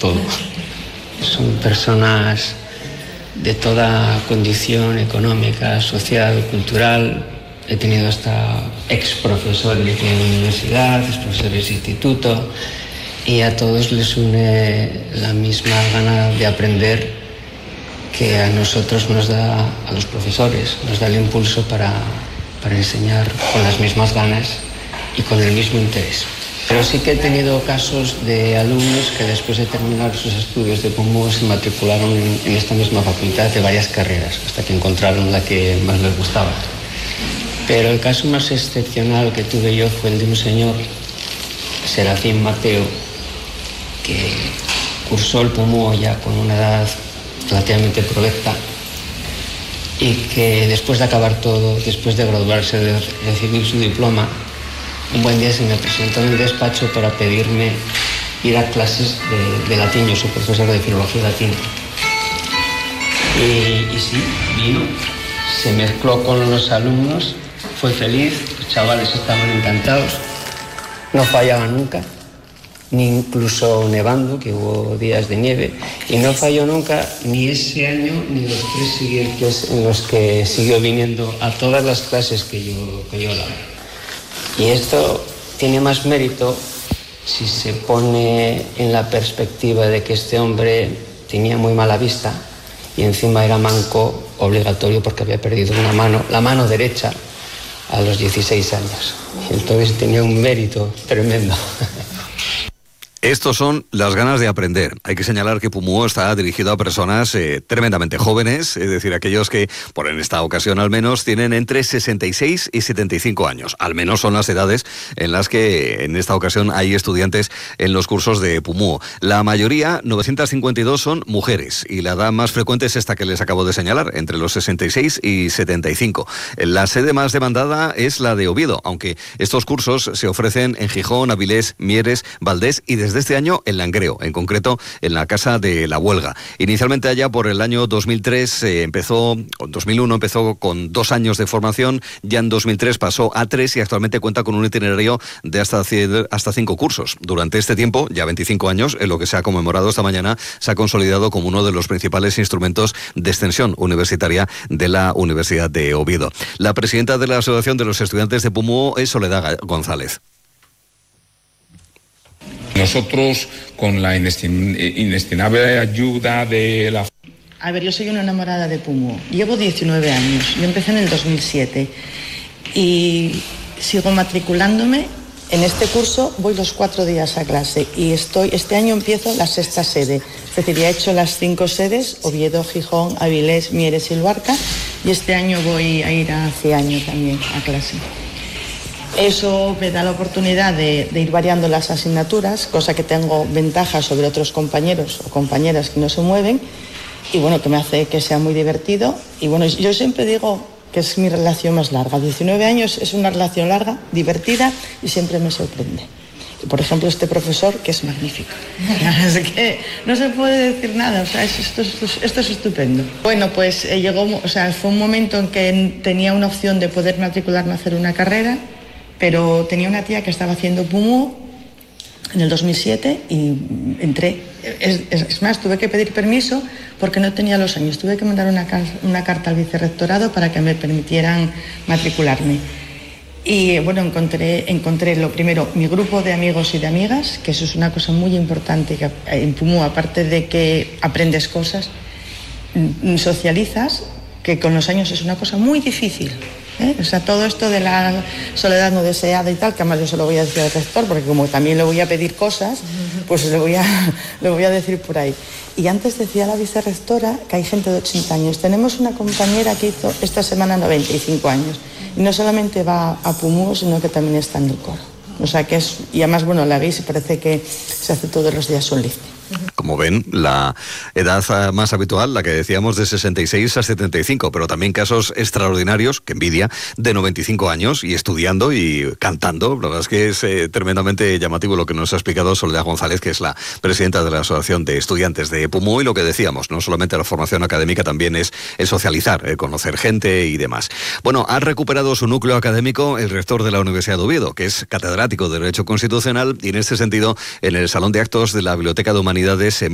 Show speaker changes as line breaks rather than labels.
todo. Son personas de toda condición económica, social, cultural. He tenido hasta ex profesores de la universidad, ex profesores de instituto, y a todos les une la misma gana de aprender que a nosotros nos da, a los profesores, nos da el impulso para enseñar con las mismas ganas y con el mismo interés. Pero sí que he tenido casos de alumnos que después de terminar sus estudios de PUMU se matricularon en esta misma facultad de varias carreras, hasta que encontraron la que más les gustaba. Pero el caso más excepcional que tuve yo fue el de un señor, Serafín Mateo, que cursó el PUMU ya con una edad relativamente provecta y que después de acabar todo, después de graduarse, de recibir su diploma, un buen día se me presentó en el despacho para pedirme ir a clases de latín. Yo soy profesor de filología latina. Y sí, vino, se mezcló con los alumnos, fue feliz, los chavales estaban encantados, no fallaba nunca, ni incluso nevando, que hubo días de nieve, y no falló nunca ni ese año ni los 3 siguientes en los que siguió viniendo a todas las clases que yo daba. Y esto tiene más mérito si se pone en la perspectiva de que este hombre tenía muy mala vista y encima era manco obligatorio porque había perdido una mano, la mano derecha, a los 16 años. Entonces tenía un mérito tremendo.
Estos son las ganas de aprender. Hay que señalar que PUMU está dirigido a personas tremendamente jóvenes, es decir, aquellos que, por en esta ocasión al menos, tienen entre 66 y 75 años. Al menos son las edades en las que en esta ocasión hay estudiantes en los cursos de PUMU. La mayoría, 952, son mujeres y la edad más frecuente es esta que les acabo de señalar, entre los 66 y 75. La sede más demandada es la de Oviedo, aunque estos cursos se ofrecen en Gijón, Avilés, Mieres, Valdés y desde este año en Langreo, en concreto en la Casa de la Huelga. Inicialmente allá por el año 2003 2001 empezó con 2 años de formación, ya en 2003 pasó a 3 y actualmente cuenta con un itinerario de hasta 5 cursos. Durante este tiempo, ya 25 años, en lo que se ha conmemorado esta mañana, se ha consolidado como uno de los principales instrumentos de extensión universitaria de la Universidad de Oviedo. La presidenta de la Asociación de los Estudiantes de PUMU es Soledad González.
Nosotros, con la inestimable ayuda de la...
A ver, yo soy una enamorada de PUMU. Llevo 19 años. Yo empecé en el 2007 y sigo matriculándome. En este curso voy los 4 días a clase y este año empiezo la 6ª sede. Es decir, ya he hecho las 5 sedes, Oviedo, Gijón, Avilés, Mieres y Luarca, y este año voy a ir hace año también a clase. Eso me da la oportunidad de ir variando las asignaturas, cosa que tengo ventaja sobre otros compañeros o compañeras que no se mueven, y bueno, que me hace que sea muy divertido. Y bueno, yo siempre digo que es mi relación más larga. 19 años es una relación larga, divertida y siempre me sorprende. Y por ejemplo, este profesor, que es magnífico. Es que no se puede decir nada, o sea, esto es estupendo. Bueno, pues fue un momento en que tenía una opción de poder matricularme a hacer una carrera, pero tenía una tía que estaba haciendo PUMU en el 2007 y entré. Es más, tuve que pedir permiso porque no tenía los años. Tuve que mandar una carta al vicerrectorado para que me permitieran matricularme. Y bueno, encontré lo primero, mi grupo de amigos y de amigas, que eso es una cosa muy importante que en PUMU, aparte de que aprendes cosas, socializas, que con los años es una cosa muy difícil. O sea, todo esto de la soledad no deseada y tal, que además yo se lo voy a decir al rector, porque como también le voy a pedir cosas, pues le voy a decir por ahí. Y antes decía la vicerrectora que hay gente de 80 años. Tenemos una compañera que hizo esta semana 95 años. Y no solamente va a PUMU, sino que también está en el coro. O sea que es... Y además, bueno, la veis y parece que se hace todos los días un lift.
Como ven, la edad más habitual, la que decíamos de 66 a 75, pero también casos extraordinarios, que envidia, de 95 años y estudiando y cantando. La verdad es que es tremendamente llamativo lo que nos ha explicado Soledad González, que es la presidenta de la Asociación de Estudiantes de PUMU, y lo que decíamos, no solamente la formación académica, también es el socializar, conocer gente y demás. Bueno, ha recuperado su núcleo académico el rector de la Universidad de Oviedo, que es catedrático de Derecho Constitucional, y en este sentido, en el Salón de Actos de la Biblioteca de Humanidades